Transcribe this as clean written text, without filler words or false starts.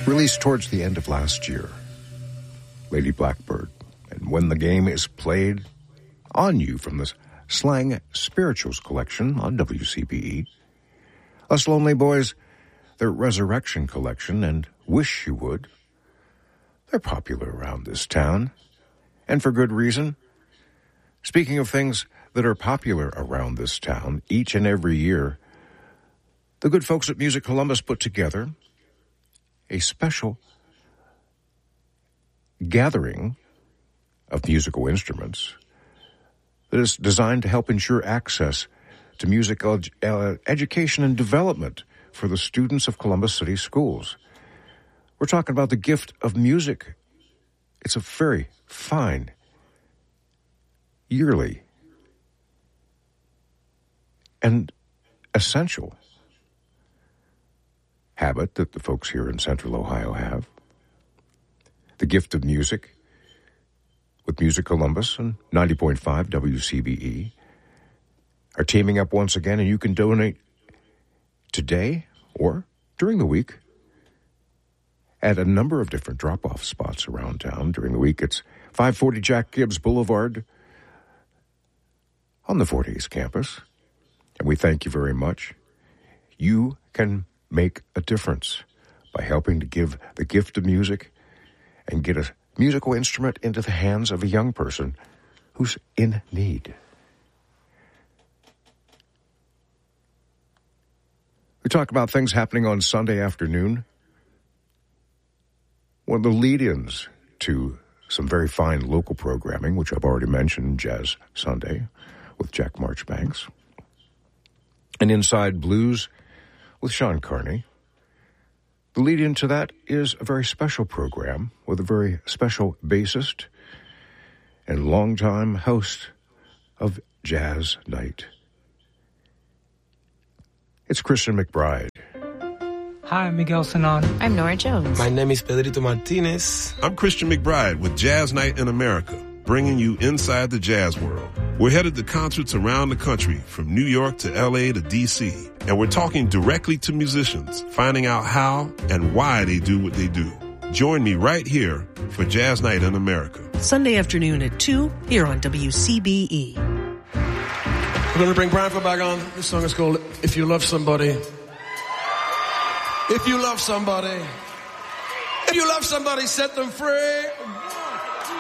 Released towards the end of last year, Lady Blackbird, and When the Game is Played on You from the Slang Spirituals collection on WCBE. Us Lonely Boys, their Resurrection collection, and Wish You Would. They're popular around this town, and for good reason. Speaking of things that are popular around this town, each and every year, the good folks at Music Columbus put together a special gathering of musical instruments that is designed to help ensure access to musical education and development for the students of Columbus City schools. We're talking about the gift of music. It's a very fine, yearly, and essential habit that the folks here in Central Ohio have. The gift of music with Music Columbus and 90.5 WCBE are teaming up once again, and you can donate today or during the week at a number of different drop-off spots around town. During the week, it's 540 Jack Gibbs Boulevard on the Fort Hays campus. And we thank you very much. You can make a difference by helping to give the gift of music and get a musical instrument into the hands of a young person who's in need. We talk about things happening on Sunday afternoon. One of the lead-ins to some very fine local programming, which I've already mentioned, Jazz Sunday with Jack Marchbanks, and Inside Blues with Sean Carney. The lead-in to that is a very special program with a very special bassist and longtime host of Jazz Night. It's Christian McBride. Hi, I'm Miguel Sanon. I'm Nora Jones. My name is Pedrito Martinez. I'm Christian McBride with Jazz Night in America, bringing you inside the jazz world. We're headed to concerts around the country, from New York to L.A. to D.C., and we're talking directly to musicians, finding out how and why they do what they do. Join me right here for Jazz Night in America. Sunday afternoon at 2 here on WCBE. We're going to bring Brian back on. This song is called If You Love Somebody. If you love somebody, if you love somebody, set them free.